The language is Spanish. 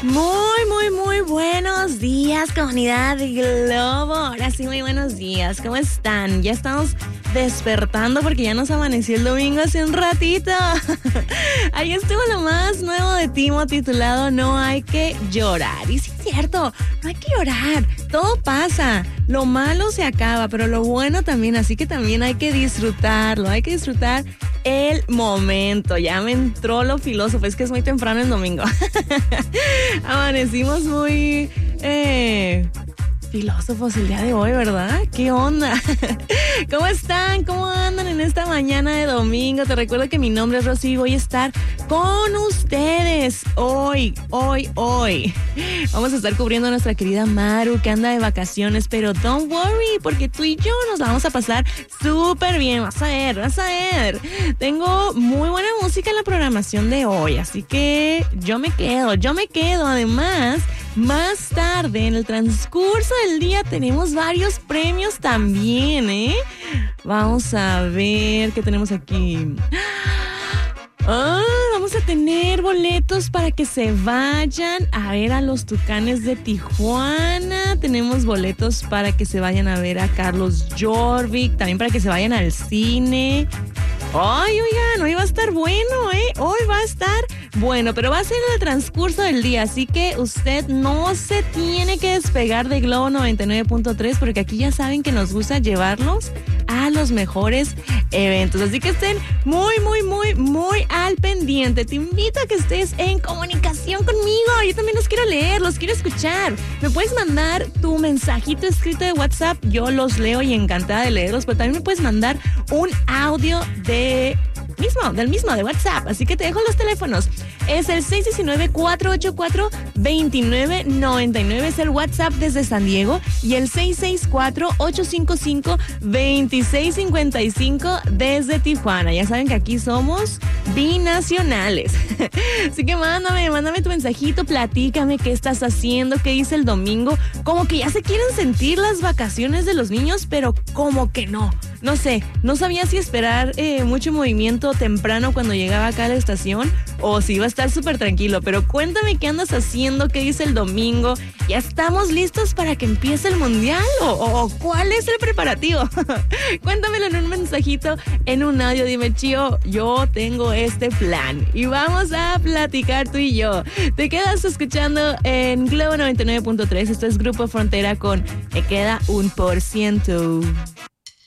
Muy buenos días, comunidad de Globo. Ahora sí, muy buenos días. ¿Cómo están? Ya estamos despertando porque ya nos amaneció el domingo hace un ratito. Ahí estuvo lo más nuevo de Timo titulado No hay que llorar. Y sí es cierto, no hay que llorar. Todo pasa. Lo malo se acaba, pero lo bueno también. Así que también hay que disfrutarlo. Hay que disfrutar el momento. Ya me entró lo filósofo. Es que es muy temprano el domingo. Amanecimos muy filósofos el día de hoy, ¿verdad? ¿Qué onda? ¿Cómo están? ¿Cómo andan en esta mañana de domingo? Te recuerdo que mi nombre es Rosy y voy a estar con ustedes hoy. Vamos a estar cubriendo a nuestra querida Maru, que anda de vacaciones, pero don't worry, porque tú y yo nos la vamos a pasar súper bien. Vas a ver. Tengo muy buena música en la programación de hoy, así que yo me quedo. Además, más tarde, en el transcurso del día, tenemos varios premios también, ¿eh? Vamos a ver qué tenemos aquí. Vamos a tener boletos para que se vayan a ver a los Tucanes de Tijuana. Tenemos boletos para que se vayan a ver a Carlos Jorvik. También para que se vayan al cine. Ay, oigan, hoy va a estar bueno, ¿eh? Hoy va a estar bueno, pero va a ser en el transcurso del día, así que usted no se tiene que despegar de Globo 99.3 porque aquí ya saben que nos gusta llevarlos a los mejores eventos, así que estén muy al pendiente. Te invito a que estés en comunicación conmigo. Yo también los quiero leer, los quiero escuchar. Me puedes mandar tu mensajito escrito de WhatsApp, yo los leo y encantada de leerlos, pero también me puedes mandar un audio del mismo de WhatsApp, así que te dejo los teléfonos. Es el 619-484-2999, es el WhatsApp desde San Diego, y el 664-855-2655 desde Tijuana. Ya saben que aquí somos binacionales. Así que mándame tu mensajito, platícame qué estás haciendo, qué hice el domingo. Como que ya se quieren sentir las vacaciones de los niños, pero como que no. No sé, no sabía si esperar mucho movimiento temprano cuando llegaba acá a la estación o si iba a estar súper tranquilo, pero cuéntame qué andas haciendo, qué dice el domingo. ¿Ya estamos listos para que empiece el mundial o cuál es el preparativo? Cuéntamelo en un mensajito, en un audio, dime, Chío, yo tengo este plan y vamos a platicar tú y yo. Te quedas escuchando en Globo 99.3, esto es Grupo Frontera con Me Queda 1%.